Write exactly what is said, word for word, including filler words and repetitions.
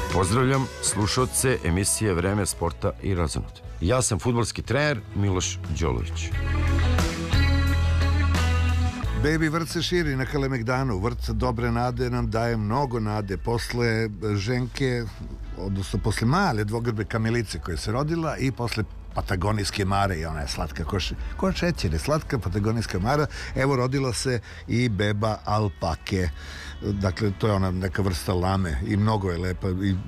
Pozdravljam slušalce emisije Vreme sporta i razonode. Ja sam fudbalski trener Miloš Đolović. Baby vrt se širi na Kalemegdanu. Vrt dobre nade nam daje mnogo nade. Posle ženke, odnosno posle male dvogrbe Kamilice koja se rodila i posle patagonijske mare, i ona je slatka ko, ko šećer je slatka patagonijska mara, evo rodila se i beba alpake. Dakle, to je ona neka vrsta lame i mnogo je lepa i